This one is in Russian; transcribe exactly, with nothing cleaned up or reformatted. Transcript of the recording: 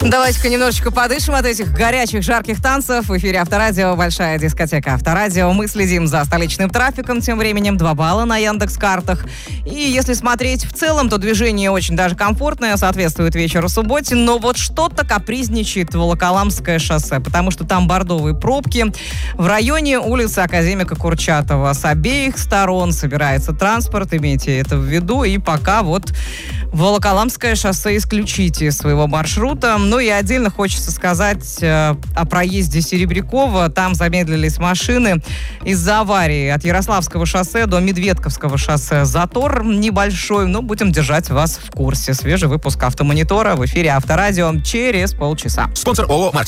Давайте-ка немножечко подышим от этих горячих, жарких танцев. В эфире Авторадио, большая дискотека Авторадио. Мы следим за столичным трафиком, тем временем два балла на Яндекс.Картах. И если смотреть в целом, то движение очень даже комфортное, соответствует вечеру субботе. Но вот что-то капризничает Волоколамское шоссе, потому что там бордовые пробки. В районе улицы Академика Курчатова с обеих сторон собирается транспорт, имейте это в виду. И пока вот Волоколамское шоссе исключите из своего маршрута. Ну и отдельно хочется сказать э, о проезде Серебрякова. Там замедлились машины из-за аварии от Ярославского шоссе до Медведковского шоссе. Затор небольшой, но будем держать вас в курсе. Свежий выпуск Автомонитора в эфире Авторадио через полчаса. Спонсор ООО «Мартин».